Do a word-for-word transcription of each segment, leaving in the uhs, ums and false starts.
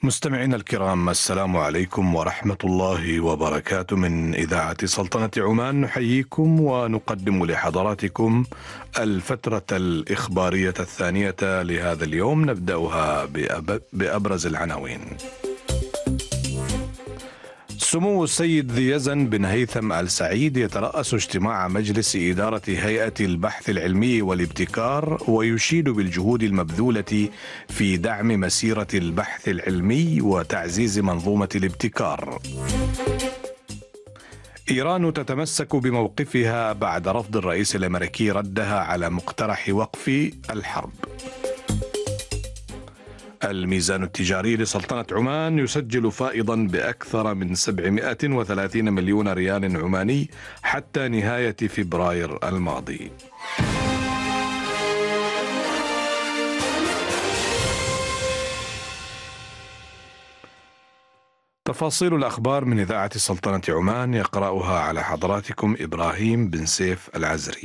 مستمعينا الكرام، السلام عليكم ورحمة الله وبركاته. من إذاعة سلطنة عمان نحييكم ونقدم لحضراتكم الفترة الإخبارية الثانية لهذا اليوم، نبدأها بأب... بأبرز العناوين. سمو السيد ذي يزن بن هيثم آل سعيد يترأس اجتماع مجلس إدارة هيئة البحث العلمي والابتكار، ويشيد بالجهود المبذولة في دعم مسيرة البحث العلمي وتعزيز منظومة الابتكار. إيران تتمسك بموقفها بعد رفض الرئيس الأمريكي ردها على مقترح وقف الحرب. الميزان التجاري لسلطنة عمان يسجل فائضا بأكثر من سبعمائة وثلاثين مليون ريال عماني حتى نهاية فبراير الماضي. تفاصيل الأخبار من إذاعة سلطنة عمان يقرأها على حضراتكم إبراهيم بن سيف العزري.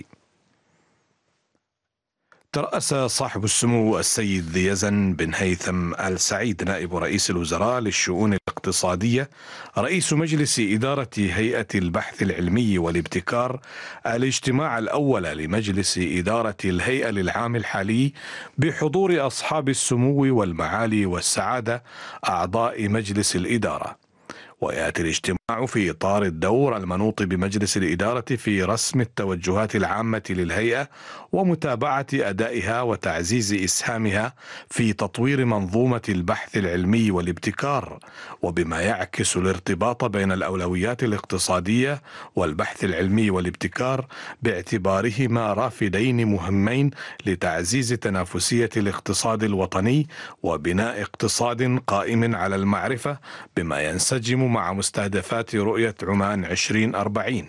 ترأس صاحب السمو السيد ذي يزن بن هيثم آل سعيد نائب رئيس الوزراء للشؤون الاقتصادية رئيس مجلس إدارة هيئة البحث العلمي والابتكار الاجتماع الأول لمجلس إدارة الهيئة للعام الحالي بحضور أصحاب السمو والمعالي والسعادة أعضاء مجلس الإدارة. ويأتي الاجتماع في إطار الدور المنوط بمجلس الإدارة في رسم التوجهات العامة للهيئة ومتابعة أدائها وتعزيز إسهامها في تطوير منظومة البحث العلمي والابتكار، وبما يعكس الارتباط بين الأولويات الاقتصادية والبحث العلمي والابتكار باعتبارهما رافدين مهمين لتعزيز تنافسية الاقتصاد الوطني وبناء اقتصاد قائم على المعرفة بما ينسجم مع مستهدفات رؤية عمان عشرين أربعين.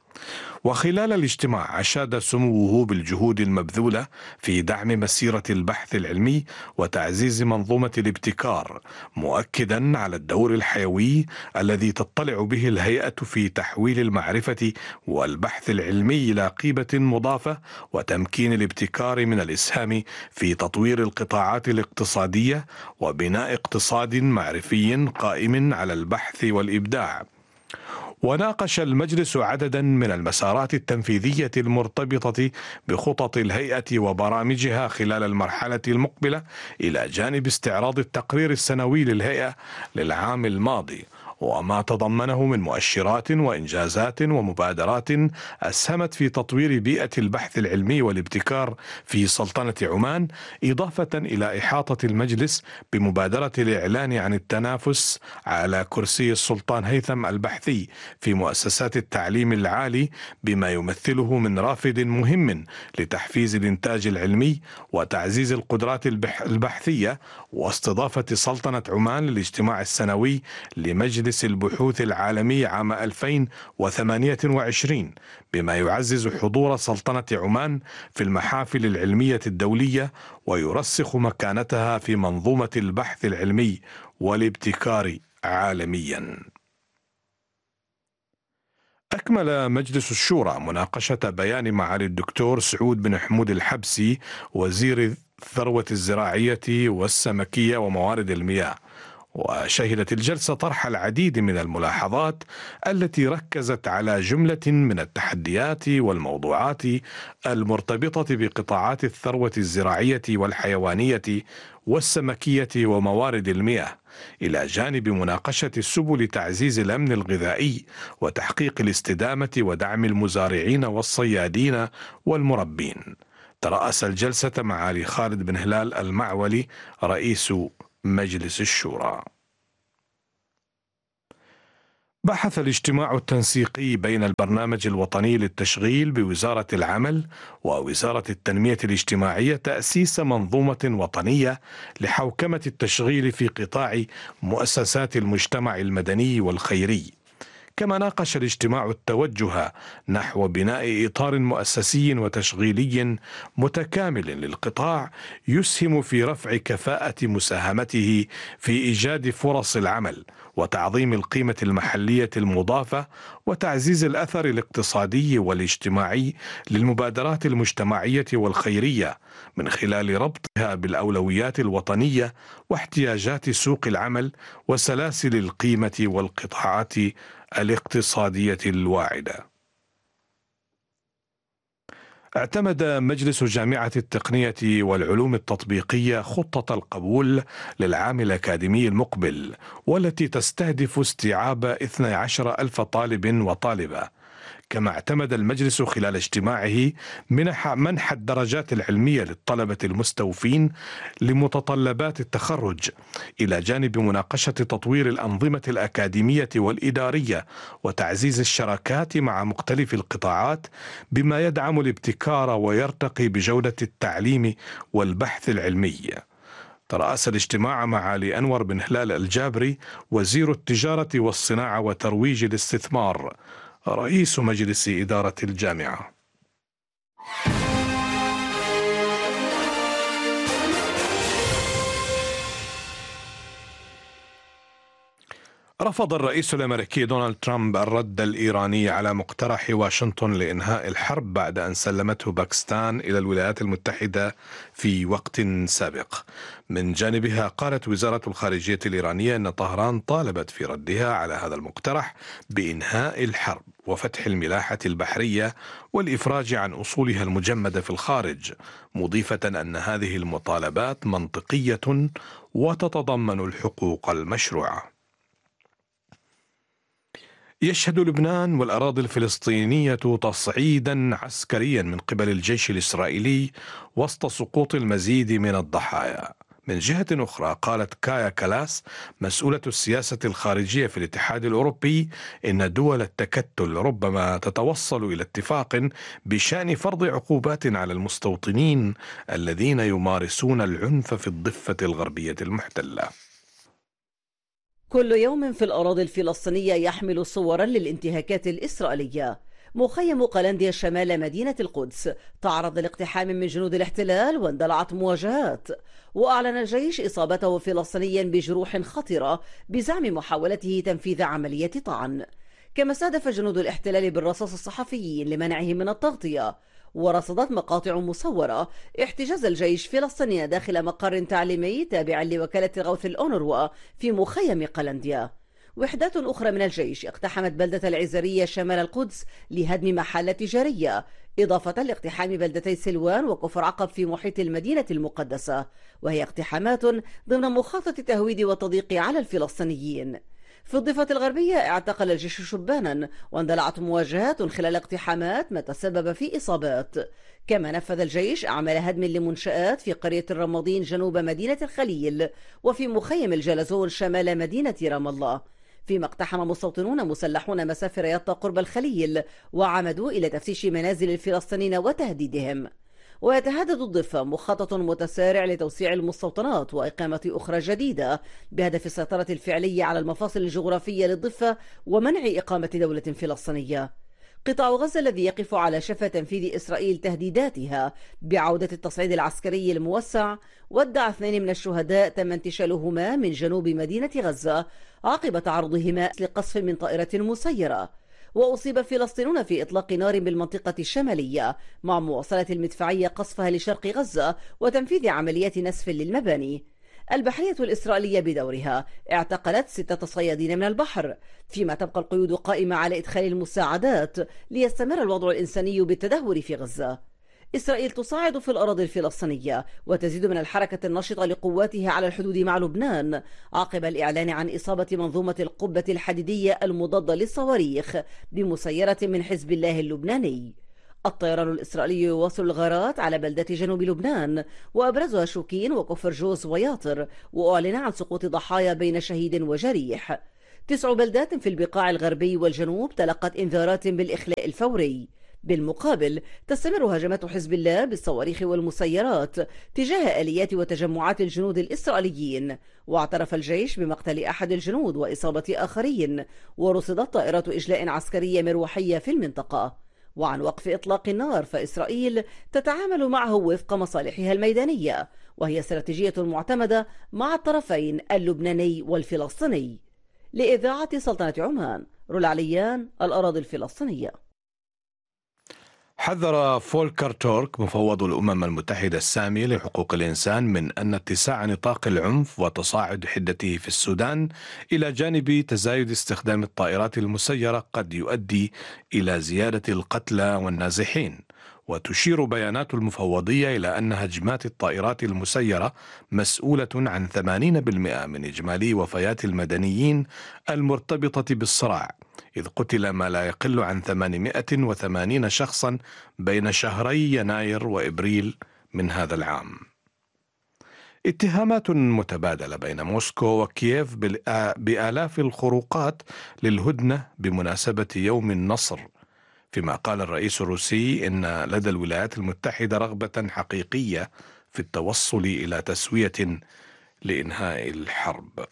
وخلال الاجتماع أشاد سموه بالجهود المبذولة في دعم مسيرة البحث العلمي وتعزيز منظومة الابتكار، مؤكدا على الدور الحيوي الذي تطلع به الهيئة في تحويل المعرفة والبحث العلمي إلى قيمة مضافة وتمكين الابتكار من الإسهام في تطوير القطاعات الاقتصادية وبناء اقتصاد معرفي قائم على البحث والإبداع. وناقش المجلس عددا من المسارات التنفيذية المرتبطة بخطط الهيئة وبرامجها خلال المرحلة المقبلة، إلى جانب استعراض التقرير السنوي للهيئة للعام الماضي وما تضمنه من مؤشرات وإنجازات ومبادرات أسهمت في تطوير بيئة البحث العلمي والابتكار في سلطنة عمان، إضافة إلى إحاطة المجلس بمبادرة الإعلان عن التنافس على كرسي السلطان هيثم البحثي في مؤسسات التعليم العالي، بما يمثله من رافد مهم لتحفيز الإنتاج العلمي وتعزيز القدرات البحثية واستضافة سلطنة عمان للاجتماع السنوي لمجلس البحوث العالمي عام ألفين وثمانية وعشرين، بما يعزز حضور سلطنة عمان في المحافل العلمية الدولية ويرسخ مكانتها في منظومة البحث العلمي والابتكار عالميا. أكمل مجلس الشورى مناقشة بيان معالي الدكتور سعود بن حمود الحبسي وزير الثروة الزراعية والسمكية وموارد المياه، وشهدت الجلسة طرح العديد من الملاحظات التي ركزت على جملة من التحديات والموضوعات المرتبطة بقطاعات الثروة الزراعية والحيوانية والسمكية وموارد المياه، إلى جانب مناقشة السبل تعزيز الأمن الغذائي وتحقيق الاستدامة ودعم المزارعين والصيادين والمربين. ترأس الجلسة معالي خالد بن هلال المعولي رئيس مجلس الشورى. بحث الاجتماع التنسيقي بين البرنامج الوطني للتشغيل بوزارة العمل ووزارة التنمية الاجتماعية تأسيس منظومة وطنية لحوكمة التشغيل في قطاع مؤسسات المجتمع المدني والخيري، كما ناقش الاجتماع التوجه نحو بناء إطار مؤسسي وتشغيلي متكامل للقطاع يسهم في رفع كفاءة مساهمته في إيجاد فرص العمل وتعظيم القيمة المحلية المضافة وتعزيز الأثر الاقتصادي والاجتماعي للمبادرات المجتمعية والخيرية من خلال ربطها بالأولويات الوطنية واحتياجات سوق العمل وسلاسل القيمة والقطاعات الاقتصادية الواعدة. اعتمد مجلس جامعة التقنية والعلوم التطبيقية خطة القبول للعام الأكاديمي المقبل، والتي تستهدف استيعاب اثني عشر ألف طالب وطالبة. كما اعتمد المجلس خلال اجتماعه منح منح الدرجات العلمية للطلبة المستوفين لمتطلبات التخرج، إلى جانب مناقشة تطوير الأنظمة الأكاديمية والإدارية وتعزيز الشراكات مع مختلف القطاعات بما يدعم الابتكار ويرتقي بجودة التعليم والبحث العلمي. ترأس الاجتماع معالي أنور بن هلال الجابري وزير التجارة والصناعة وترويج الاستثمار رئيس مجلس إدارة الجامعة. رفض الرئيس الأمريكي دونالد ترامب الرد الإيراني على مقترح واشنطن لإنهاء الحرب بعد أن سلمته باكستان إلى الولايات المتحدة في وقت سابق. من جانبها قالت وزارة الخارجية الإيرانية أن طهران طالبت في ردها على هذا المقترح بإنهاء الحرب وفتح الملاحة البحرية والإفراج عن أصولها المجمدة في الخارج، مضيفة أن هذه المطالبات منطقية وتتضمن الحقوق المشروعة. يشهد لبنان والأراضي الفلسطينية تصعيدا عسكريا من قبل الجيش الإسرائيلي وسط سقوط المزيد من الضحايا. من جهة أخرى قالت كايا كالاس مسؤولة السياسة الخارجية في الاتحاد الأوروبي إن دول التكتل ربما تتوصل إلى اتفاق بشأن فرض عقوبات على المستوطنين الذين يمارسون العنف في الضفة الغربية المحتلة. كل يوم في الأراضي الفلسطينية يحمل صورا للانتهاكات الإسرائيلية. مخيم قلنديا شمال مدينة القدس تعرض لاقتحام من جنود الاحتلال واندلعت مواجهات، وأعلن الجيش إصابته فلسطينيا بجروح خطرة بزعم محاولته تنفيذ عملية طعن. كما استهدف جنود الاحتلال بالرصاص الصحفيين لمنعهم من التغطية. ورصدت مقاطع مصورة احتجاز الجيش فلسطينيا داخل مقر تعليمي تابع لوكالة غوث الأونروا في مخيم قلنديا. وحدات أخرى من الجيش اقتحمت بلدة العزرية شمال القدس لهدم محلات تجارية، إضافة لاقتحام بلدتي سلوان وكفر عقب في محيط المدينة المقدسة، وهي اقتحامات ضمن مخطط التهويد والتضييق على الفلسطينيين. في الضفة الغربية اعتقل الجيش شبانا واندلعت مواجهات خلال اقتحامات ما تسبب في إصابات. كما نفذ الجيش أعمال هدم لمنشآت في قرية الرمادين جنوب مدينة الخليل وفي مخيم الجلزون شمال مدينة رام الله، فيما اقتحم مستوطنون مسلحون مسافر يطا قرب الخليل وعمدوا إلى تفتيش منازل الفلسطينيين وتهديدهم. ويتهدد الضفة مخطط متسارع لتوسيع المستوطنات وإقامة أخرى جديدة بهدف السيطرة الفعلية على المفاصل الجغرافية للضفة ومنع إقامة دولة فلسطينية. قطاع غزة الذي يقف على شفا تنفيذ إسرائيل تهديداتها بعودة التصعيد العسكري الموسع، ودع اثنين من الشهداء تم انتشالهما من جنوب مدينة غزة عقب تعرضهما لقصف من طائرة مسيرة. وأصيب فلسطينيون في إطلاق نار بالمنطقة الشمالية مع مواصلة المدفعية قصفها لشرق غزة وتنفيذ عمليات نسف للمباني. البحرية الإسرائيلية بدورها اعتقلت ستة صيادين من البحر، فيما تبقى القيود قائمة على إدخال المساعدات ليستمر الوضع الإنساني بالتدهور في غزة. إسرائيل تصاعد في الأراضي الفلسطينية وتزيد من الحركة النشطة لقواتها على الحدود مع لبنان عقب الإعلان عن إصابة منظومة القبة الحديدية المضادة للصواريخ بمسيرة من حزب الله اللبناني. الطيران الإسرائيلي يواصل الغارات على بلدات جنوب لبنان وأبرزها شوكين وكفر جوز وياطر، وأعلن عن سقوط ضحايا بين شهيد وجريح. تسع بلدات في البقاع الغربي والجنوب تلقت إنذارات بالإخلاء الفوري. بالمقابل تستمر هجمات حزب الله بالصواريخ والمسيرات تجاه آليات وتجمعات الجنود الإسرائيليين، واعترف الجيش بمقتل أحد الجنود وإصابة آخرين، ورصدت طائرات إجلاء عسكرية مروحية في المنطقة. وعن وقف إطلاق النار فإسرائيل تتعامل معه وفق مصالحها الميدانية، وهي استراتيجية معتمدة مع الطرفين اللبناني والفلسطيني. لإذاعة سلطنة عمان، رولا عليان، الأراضي الفلسطينية. حذر فولكر تورك مفوض الأمم المتحدة السامي لحقوق الإنسان من أن اتساع نطاق العنف وتصاعد حدته في السودان إلى جانب تزايد استخدام الطائرات المسيرة قد يؤدي إلى زيادة القتلى والنازحين. وتشير بيانات المفوضية إلى أن هجمات الطائرات المسيرة مسؤولة عن ثمانين بالمئة من إجمالي وفيات المدنيين المرتبطة بالصراع، إذ قتل ما لا يقل عن ثمانمائة وثمانين شخصا بين شهري يناير وإبريل من هذا العام. اتهامات متبادلة بين موسكو وكييف بآلاف الخروقات للهدنة بمناسبة يوم النصر، فيما قال الرئيس الروسي إن لدى الولايات المتحدة رغبة حقيقية في التوصل إلى تسوية لإنهاء الحرب.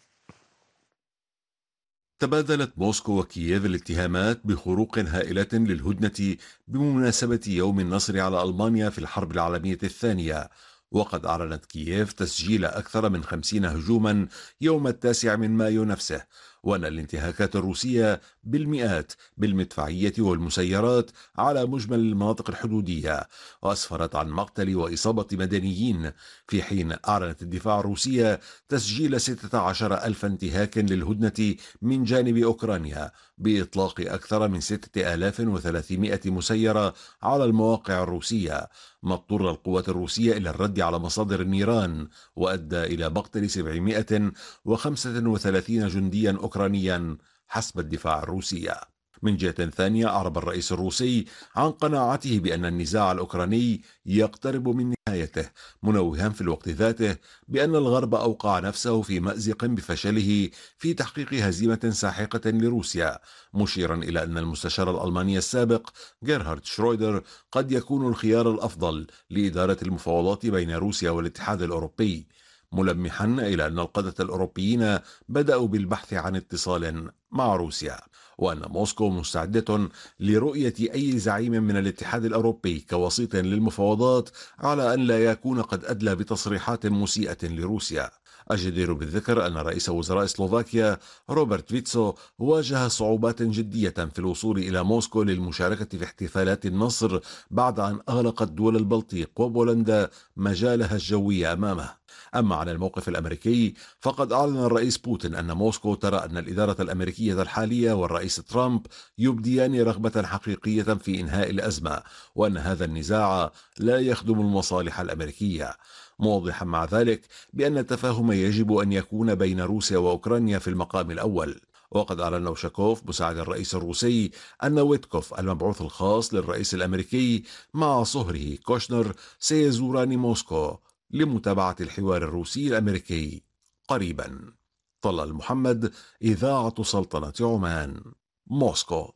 تبادلت موسكو وكييف الاتهامات بخروق هائلة للهدنة بمناسبة يوم النصر على ألمانيا في الحرب العالمية الثانية، وقد أعلنت كييف تسجيل أكثر من خمسين هجوما يوم التاسع من مايو نفسه، وأن الانتهاكات الروسية بالمئات بالمدفعية والمسيرات على مجمل المناطق الحدودية، وأسفرت عن مقتل وإصابة مدنيين، في حين أعلنت الدفاع الروسية تسجيل ستة عشر ألف انتهاك للهدنة من جانب أوكرانيا بإطلاق أكثر من ستة آلاف وثلاثمائة مسيرة على المواقع الروسية، ما اضطر القوات الروسية إلى الرد على مصادر النيران، وأدى إلى مقتل سبعمائة وخمسة وثلاثين جنديا أوكرانيا حسب الدفاع الروسية. من جهة ثانية، أعرب الرئيس الروسي عن قناعته بأن النزاع الأوكراني يقترب من نهايته، منوها في الوقت ذاته بأن الغرب أوقع نفسه في مأزق بفشله في تحقيق هزيمة ساحقة لروسيا، مشيرا إلى أن المستشار الألماني السابق جيرهارد شرويدر قد يكون الخيار الأفضل لإدارة المفاوضات بين روسيا والاتحاد الأوروبي، ملمحا إلى أن القادة الأوروبيين بدأوا بالبحث عن اتصال مع روسيا، وأن موسكو مستعدة لرؤية أي زعيم من الاتحاد الأوروبي كوسيط للمفاوضات على أن لا يكون قد أدلى بتصريحات مسيئة لروسيا. الجدير بالذكر أن رئيس وزراء سلوفاكيا روبرت فيتسو واجه صعوبات جدية في الوصول إلى موسكو للمشاركة في احتفالات النصر بعد أن أغلقت دول البلطيق وبولندا مجالها الجوي أمامه. أما عن الموقف الأمريكي، فقد أعلن الرئيس بوتين أن موسكو ترى أن الإدارة الأمريكية الحالية والرئيس ترامب يبديان رغبة حقيقية في إنهاء الأزمة، وأن هذا النزاع لا يخدم المصالح الأمريكية، موضحا مع ذلك بأن التفاهم يجب أن يكون بين روسيا وأوكرانيا في المقام الأول. وقد أعلن أوشاكوف مساعد الرئيس الروسي أن ويتكوف المبعوث الخاص للرئيس الأمريكي مع صهره كوشنر سيزوران موسكو لمتابعة الحوار الروسي الأمريكي قريبا. طلال محمد، إذاعة سلطنة عمان، موسكو.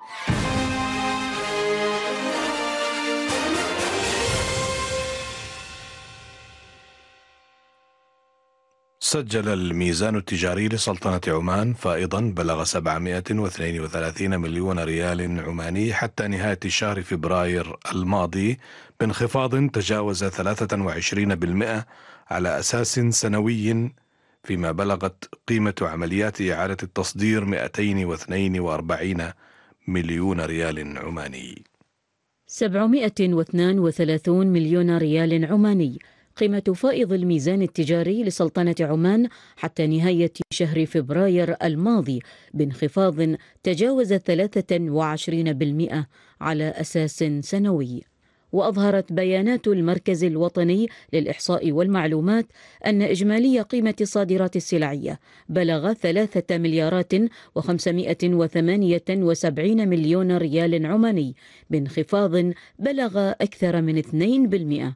سجل الميزان التجاري لسلطنة عمان فائضا بلغ سبعمائة واثنين وثلاثين مليون ريال عماني حتى نهاية شهر فبراير الماضي، بانخفاض تجاوز ثلاثة وعشرين بالمئة على أساس سنوي، فيما بلغت قيمة عمليات إعادة التصدير مئتين واثنين وأربعين مليون ريال عماني. سبعمائة واثنين وثلاثين مليون ريال عماني قيمة فائض الميزان التجاري لسلطنة عمان حتى نهاية شهر فبراير الماضي، بانخفاض تجاوز ثلاثة وعشرين بالمئة على أساس سنوي. وأظهرت بيانات المركز الوطني للإحصاء والمعلومات أن إجمالي قيمة الصادرات السلعية بلغ ثلاثة مليارات وخمسمائة وثمانية وسبعين مليون ريال عماني، بانخفاض بلغ أكثر من اثنين بالمئة.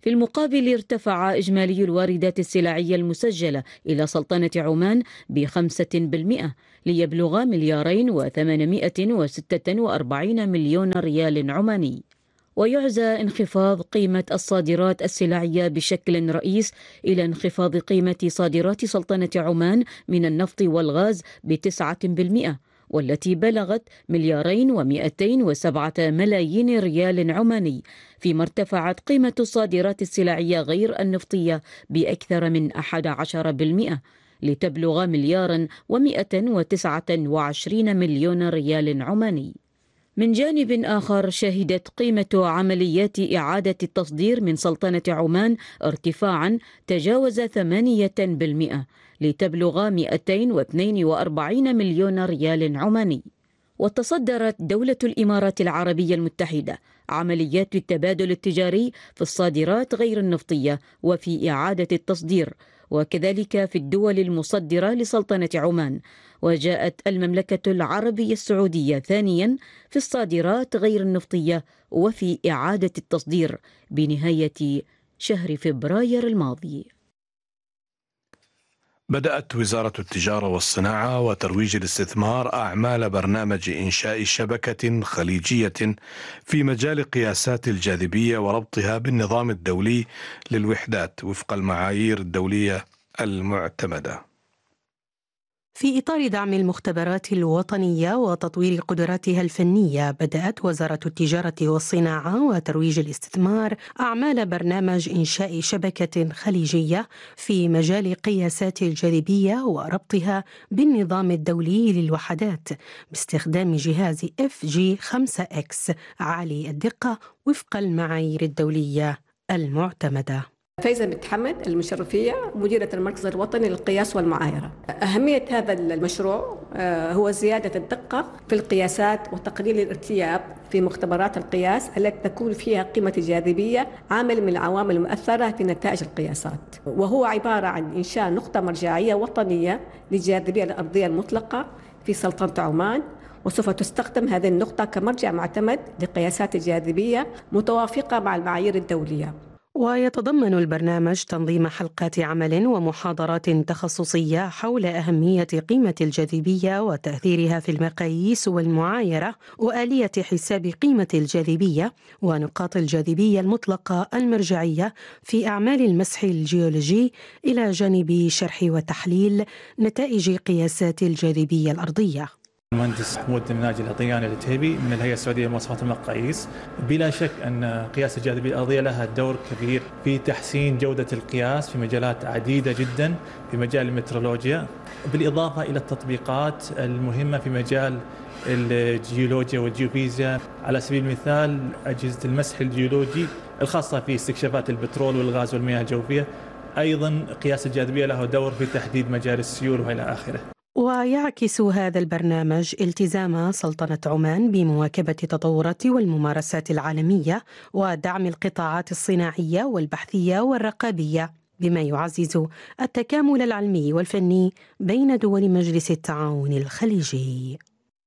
في المقابل ارتفع إجمالي الواردات السلعية المسجلة إلى سلطنة عمان بخمسة بالمئة ليبلغ مليارين وثمانمائة وستة وأربعين مليون ريال عماني. ويعزى انخفاض قيمة الصادرات السلعية بشكل رئيس إلى انخفاض قيمة صادرات سلطنة عمان من النفط والغاز بتسعة بالمئة، والتي بلغت مليارين ومئتين وسبعة ملايين ريال عماني، فيما ارتفعت قيمة الصادرات السلعية غير النفطية بأكثر من أحد عشر بالمئة لتبلغ مليارا ومئة وتسعة وعشرين مليون ريال عماني. من جانب آخر، شهدت قيمة عمليات إعادة التصدير من سلطنة عمان ارتفاعا تجاوز ثمانية بالمئة لتبلغ مئتين واثنين وأربعين مليون ريال عماني. وتصدرت دولة الإمارات العربية المتحدة عمليات التبادل التجاري في الصادرات غير النفطية وفي إعادة التصدير، وكذلك في الدول المصدرة لسلطنة عمان. وجاءت المملكة العربية السعودية ثانيا في الصادرات غير النفطية وفي إعادة التصدير بنهاية شهر فبراير الماضي. بدأت وزارة التجارة والصناعة وترويج الاستثمار أعمال برنامج إنشاء شبكة خليجية في مجال قياسات الجاذبية وربطها بالنظام الدولي للوحدات وفق المعايير الدولية المعتمدة. في إطار دعم المختبرات الوطنية وتطوير قدراتها الفنية، بدأت وزارة التجارة والصناعة وترويج الاستثمار أعمال برنامج إنشاء شبكة خليجية في مجال قياسات الجاذبية وربطها بالنظام الدولي للوحدات باستخدام جهاز إف جي خمسة إكس عالي الدقة وفق المعايير الدولية المعتمدة. فايزة بنت حمد المشرفية، مديرة المركز الوطني للقياس والمعايرة. أهمية هذا المشروع هو زيادة الدقة في القياسات وتقليل الارتياب في مختبرات القياس التي تكون فيها قيمة الجاذبية عامل من العوامل المؤثرة في نتائج القياسات، وهو عبارة عن إنشاء نقطة مرجعية وطنية للجاذبية الأرضية المطلقة في سلطنة عمان، وسوف تستخدم هذه النقطة كمرجع معتمد لقياسات الجاذبية متوافقة مع المعايير الدولية. ويتضمن البرنامج تنظيم حلقات عمل ومحاضرات تخصصية حول أهمية قيمة الجاذبية وتأثيرها في المقاييس والمعايرة وآلية حساب قيمة الجاذبية ونقاط الجاذبية المطلقة المرجعية في أعمال المسح الجيولوجي، إلى جانب شرح وتحليل نتائج قياسات الجاذبية الأرضية. المهندس حمود الناجي العطياني العتيبي من الهيئة السعودية لمواصفات المقاييس. بلا شك أن قياس الجاذبية الأرضية لها دور كبير في تحسين جودة القياس في مجالات عديدة جدا في مجال المترولوجيا، بالإضافة إلى التطبيقات المهمة في مجال الجيولوجيا والجيوفيزياء. على سبيل المثال أجهزة المسح الجيولوجي الخاصة في استكشافات البترول والغاز والمياه الجوفية. أيضا قياس الجاذبية له دور في تحديد مجال السيول وإلى آخره. ويعكس هذا البرنامج التزام سلطنة عمان بمواكبة التطورات والممارسات العالمية ودعم القطاعات الصناعية والبحثية والرقابية، بما يعزز التكامل العلمي والفني بين دول مجلس التعاون الخليجي.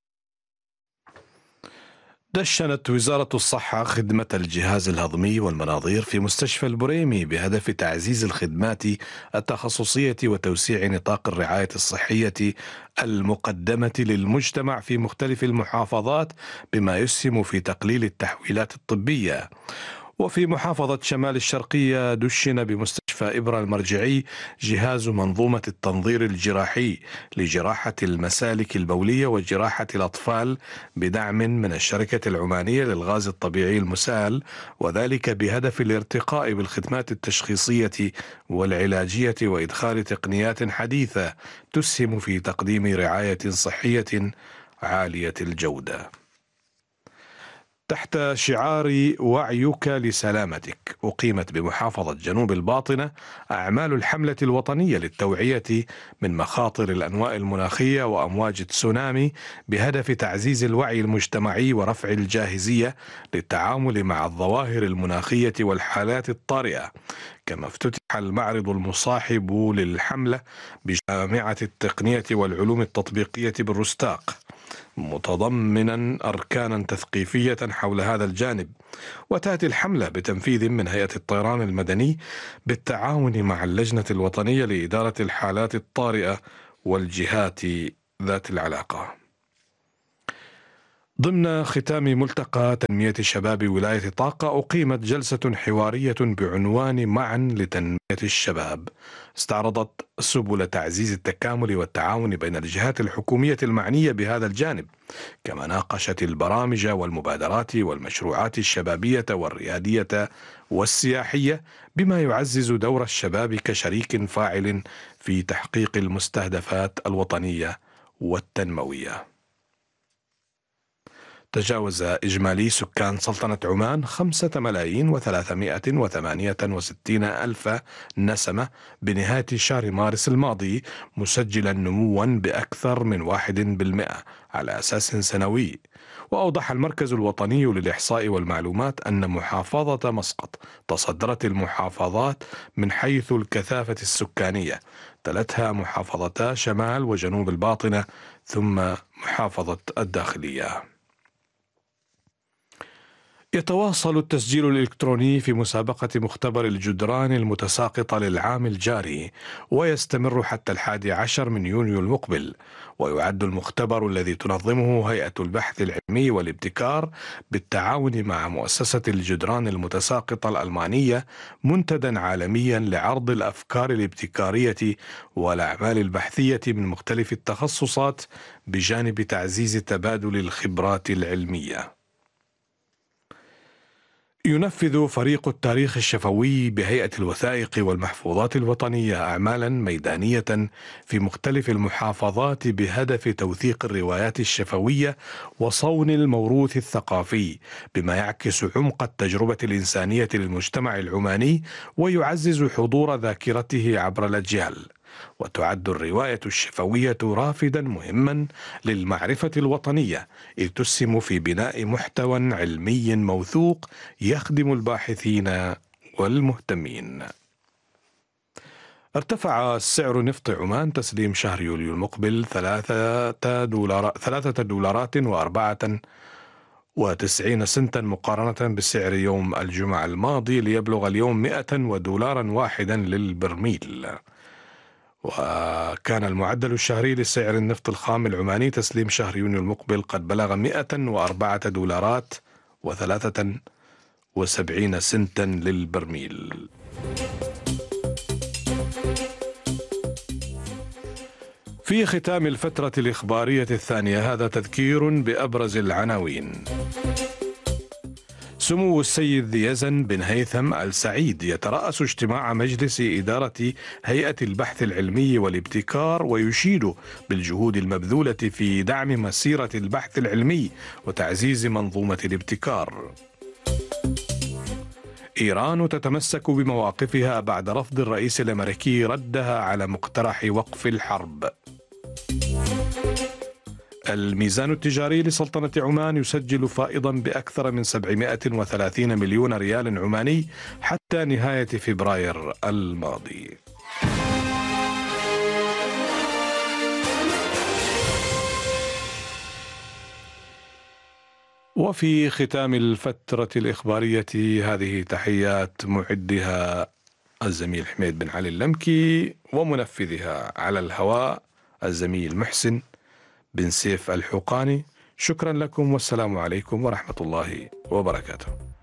دشنت وزارة الصحة خدمة الجهاز الهضمي والمناظير في مستشفى البريمي بهدف تعزيز الخدمات التخصصية وتوسيع نطاق الرعاية الصحية المقدمة للمجتمع في مختلف المحافظات، بما يسهم في تقليل التحويلات الطبية. وفي محافظة شمال الشرقية دشن بمستشفى إبرة المرجعي جهاز منظومة التنظير الجراحي لجراحة المسالك البولية وجراحة الأطفال بدعم من الشركة العمانية للغاز الطبيعي المسال، وذلك بهدف الارتقاء بالخدمات التشخيصية والعلاجية وإدخال تقنيات حديثة تسهم في تقديم رعاية صحية عالية الجودة. تحت شعار وعيك لسلامتك، أقيمت بمحافظة جنوب الباطنة أعمال الحملة الوطنية للتوعية من مخاطر الأنواء المناخية وأمواج التسونامي بهدف تعزيز الوعي المجتمعي ورفع الجاهزية للتعامل مع الظواهر المناخية والحالات الطارئة. كما افتتح المعرض المصاحب للحملة بجامعة التقنية والعلوم التطبيقية بالرستاق متضمنا أركانا تثقيفية حول هذا الجانب. وتأتي الحملة بتنفيذ من هيئة الطيران المدني بالتعاون مع اللجنة الوطنية لإدارة الحالات الطارئة والجهات ذات العلاقة. ضمن ختام ملتقى تنمية الشباب ولاية طاقة أقيمت جلسة حوارية بعنوان معا لتنمية الشباب، استعرضت سبل تعزيز التكامل والتعاون بين الجهات الحكومية المعنية بهذا الجانب، كما ناقشت البرامج والمبادرات والمشروعات الشبابية والريادية والسياحية، بما يعزز دور الشباب كشريك فاعل في تحقيق المستهدفات الوطنية والتنموية. تجاوز إجمالي سكان سلطنة عمان خمسة ملايين وثلاثمائة وثمانية وستين ألف نسمة بنهاية شهر مارس الماضي، مسجلا نموا بأكثر من واحد بالمئة على أساس سنوي. وأوضح المركز الوطني للإحصاء والمعلومات أن محافظة مسقط تصدرت المحافظات من حيث الكثافة السكانية، تلتها محافظتا شمال وجنوب الباطنة ثم محافظة الداخلية. يتواصل التسجيل الإلكتروني في مسابقة مختبر الجدران المتساقطة للعام الجاري، ويستمر حتى الحادي عشر من يونيو المقبل. ويعد المختبر الذي تنظمه هيئة البحث العلمي والابتكار بالتعاون مع مؤسسة الجدران المتساقطة الألمانية منتدى عالميا لعرض الأفكار الابتكارية والأعمال البحثية من مختلف التخصصات، بجانب تعزيز تبادل الخبرات العلمية. ينفذ فريق التاريخ الشفوي بهيئة الوثائق والمحفوظات الوطنية أعمالا ميدانية في مختلف المحافظات بهدف توثيق الروايات الشفوية وصون الموروث الثقافي، بما يعكس عمق التجربة الإنسانية للمجتمع العماني ويعزز حضور ذاكرته عبر الأجيال. وتعد الرواية الشفوية رافدا مهما للمعرفة الوطنية، إذ تسهم في بناء محتوى علمي موثوق يخدم الباحثين والمهتمين. ارتفع سعر نفط عمان تسليم شهر يوليو المقبل ثلاثة دولار ثلاثة دولارات وأربعة وتسعين سنتا مقارنة بسعر يوم الجمعة الماضي، ليبلغ اليوم مئة ودولارا واحدا للبرميل. وكان المعدل الشهري لسعر النفط الخام العماني تسليم شهر يونيو المقبل قد بلغ مئة وأربعة دولارات وثلاثة وسبعين سنتا للبرميل. في ختام الفترة الإخبارية الثانية هذا تذكير بأبرز العناوين. سمو السيد ذي يزن بن هيثم السعيد يترأس اجتماع مجلس إدارة هيئة البحث العلمي والابتكار، ويشيد بالجهود المبذولة في دعم مسيرة البحث العلمي وتعزيز منظومة الابتكار. إيران تتمسك بمواقفها بعد رفض الرئيس الأمريكي ردها على مقترح وقف الحرب. الميزان التجاري لسلطنة عمان يسجل فائضا بأكثر من سبعمائة وثلاثين مليون ريال عماني حتى نهاية فبراير الماضي. وفي ختام الفترة الإخبارية هذه تحيات معدها الزميل حميد بن علي اللمكي، ومنفذها على الهواء الزميل محسن بن سيف الحقاني. شكرا لكم والسلام عليكم ورحمة الله وبركاته.